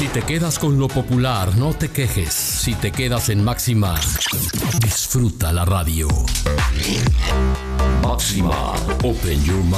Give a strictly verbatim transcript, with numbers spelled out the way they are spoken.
Si te quedas con lo popular, no te quejes. Si te quedas en Máxima, disfruta la radio. Máxima, open your mind.